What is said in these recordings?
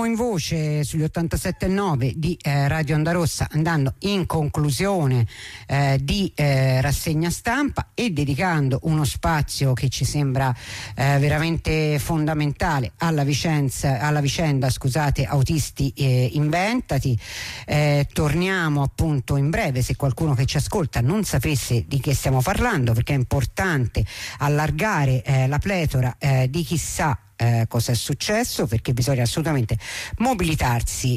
Siamo in voce sugli 87.9 di Radio Onda Rossa, andando in conclusione di rassegna stampa e dedicando uno spazio che ci sembra veramente fondamentale alla vicenda Autisti Inventati. Torniamo appunto in breve, se qualcuno che ci ascolta non sapesse di che stiamo parlando, perché è importante allargare la pletora di chi sa cosa è successo, perché bisogna assolutamente mobilitarsi.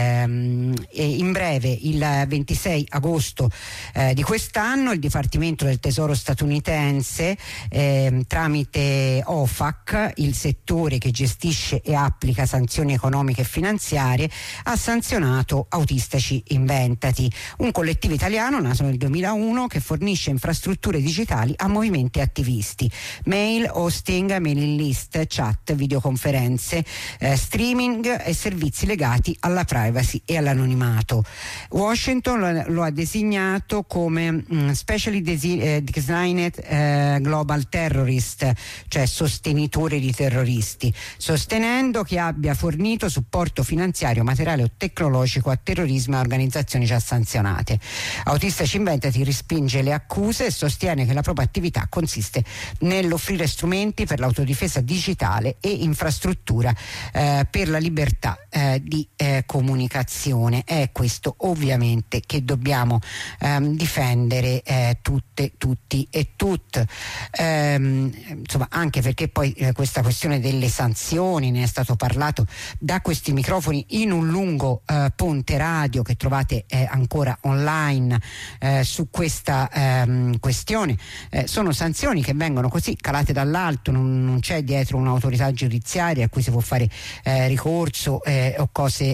In breve, il 26 agosto di quest'anno, il Dipartimento del Tesoro statunitense, tramite OFAC, il settore che gestisce e applica sanzioni economiche e finanziarie, ha sanzionato Autistici Inventati, un collettivo italiano nato nel 2001 che fornisce infrastrutture digitali a movimenti attivisti, mail, hosting, mailing list, chat, videoconferenze, streaming e servizi legati alla privacy e all'anonimato. Washington lo ha designato come specially designed global terrorist, cioè sostenitore di terroristi, sostenendo che abbia fornito supporto finanziario, materiale o tecnologico a terrorismo e a organizzazioni già sanzionate. Autistici Inventati respinge le accuse e sostiene che la propria attività consiste nell'offrire strumenti per l'autodifesa digitale e infrastruttura per la libertà di comunicazione. È questo ovviamente che dobbiamo difendere tutte, tutti e tutte, insomma, anche perché poi questa questione delle sanzioni, ne è stato parlato da questi microfoni in un lungo ponte radio che trovate ancora online su questa questione. Sono sanzioni che vengono così calate dall'alto, non c'è dietro un'autorità giudiziaria a cui si può fare ricorso o cose